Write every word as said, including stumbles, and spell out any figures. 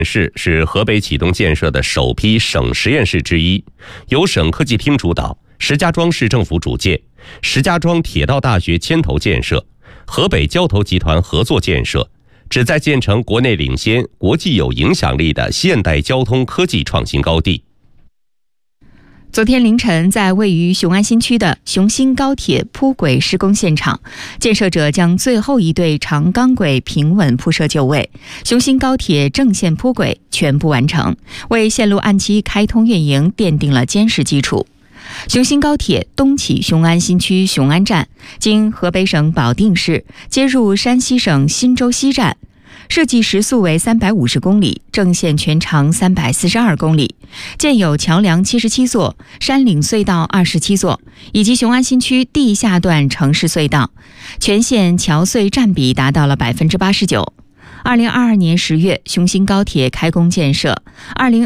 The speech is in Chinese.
市是河北启动建设的首批省实验室之一，由省科技厅主导，石家庄市政府主建，石家庄铁道大学牵头建设，河北交投集团合作建设，旨在建成国内领先、国际有影响力的现代交通科技创新高地。 昨天凌晨，在位于雄安新区的雄新高铁铺轨施工现场，建设者将最后一对长钢轨平稳铺设就位，雄新高铁正线铺轨全部完成，为线路按期开通运营奠定了坚实基础。雄新高铁东起雄安新区雄安站，经河北省保定市，接入山西省忻州西站。设计时速为三百五十公里，正线全长三百四十二公里，建有桥梁七十七座、山岭隧道二十七座，以及雄安新区地下段城市隧道，全线桥隧占比达到了百分之八十九。二零二二年十月，雄新高铁开工建设，二零